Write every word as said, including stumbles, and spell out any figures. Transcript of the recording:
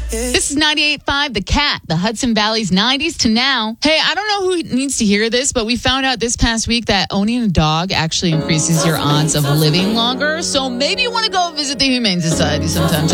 This is ninety-eight point five The Cat, the Hudson Valley's nineties to now. Hey, I don't know who needs to hear this, but we found out this past week that owning a dog actually increases your odds of living longer. So maybe you want to go visit the Humane Society sometime.